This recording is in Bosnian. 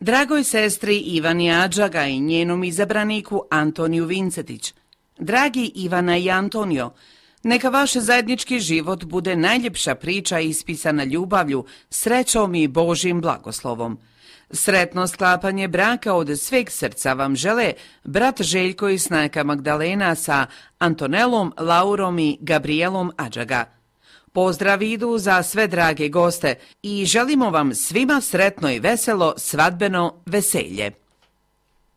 Dragoj sestri Ivani Adžaga i njenom izabraniku Antoniju Vincetić. Dragi Ivana i Antonio, neka vaš zajednički život bude najljepša priča ispisana ljubavlju, srećom i Božjim blagoslovom. Sretno sklapanje braka od sveg srca vam žele brat Željko i snajka Magdalena sa Antonelom, Laurom i Gabrielom Adžaga. Pozdrav idu za sve drage goste i želimo vam svima sretno i veselo svadbeno veselje.